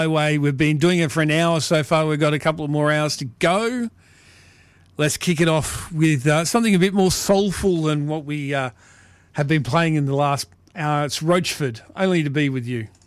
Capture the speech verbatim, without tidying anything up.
way. We've been doing it for an hour so far. We've got a couple of more hours to go. Let's kick it off with uh, something a bit more soulful than what we uh, have been playing in the last hour. It's Roachford, Only to Be With You.